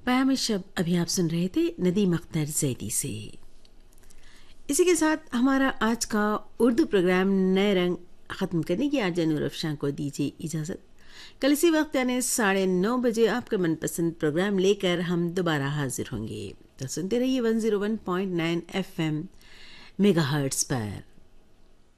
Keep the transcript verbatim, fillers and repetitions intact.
पयाम शब अभी आप सुन रहे थे नदीम अख्तर जैदी से। इसी के साथ हमारा आज का उर्दू प्रोग्राम नए रंग ख़त्म करने की आरजे नूर अफशान को दीजिए इजाज़त। कल इसी वक्त यानी साढ़े नौ बजे आपका मनपसंद प्रोग्राम लेकर हम दोबारा हाजिर होंगे। तो सुनते रहिए one zero one point nine F M mega hertz पर।